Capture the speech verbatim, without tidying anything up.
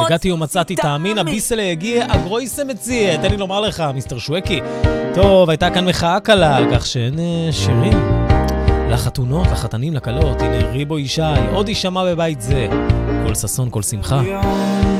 הגעתי ומצאתי, תאמין, הביסלה הגיע, הגרויסה מציע, תן לי לומר לך, מיסטר שווקי. טוב, הייתה כאן מחאה קלה, כך שאין שירים. לחתונות, לחתנים, לקלות, הנה ריבו ישי, עוד ישמע בבית זה. כל ססון, כל שמחה.